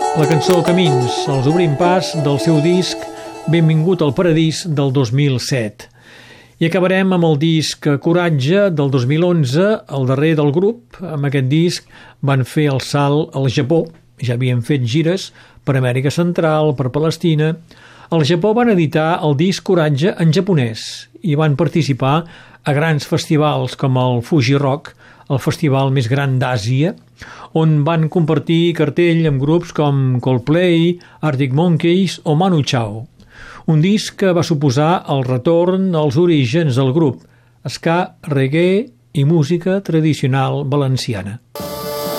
La cançó Camins, els obrim pas del seu disc Benvingut al Paradís del 2007. I acabarem amb el disc Coratge del 2011, el darrer del grup. Amb aquest disc van fer el salt al Japó. Ja havien fet gires per Amèrica Central, per Palestina. Al Japó van editar el disc Coratge en japonès i van participar a grans festivals com el Fuji Rock, el festival més gran d'Àsia, on van compartir cartell amb grups com Coldplay, Arctic Monkeys o Manu Chao. Un disc que va suposar el retorn als orígens del grup, ska, reggae i música tradicional valenciana.